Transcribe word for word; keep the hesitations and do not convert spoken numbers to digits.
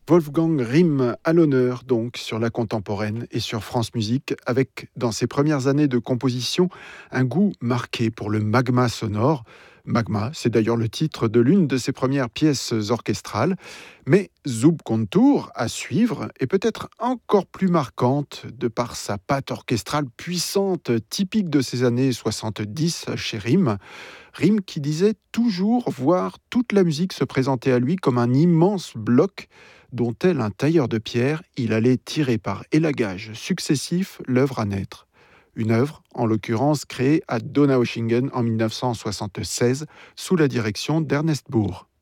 Wolfgang Rihm à l'honneur donc sur la contemporaine et sur France Musique avec dans ses premières années de composition un goût marqué pour le magma sonore. Magma, c'est d'ailleurs le titre de l'une de ses premières pièces orchestrales, mais Zoub Kontur à suivre est peut-être encore plus marquante de par sa patte orchestrale puissante typique de ces années soixante-dix chez Rihm. Rihm qui disait toujours voir toute la musique se présenter à lui comme un immense bloc dont tel un tailleur de pierre, il allait tirer par élagages successifs l'œuvre à naître. Une œuvre, en l'occurrence créée à Donaueschingen en mille neuf cent soixante-seize sous la direction d'Ernest Bourg.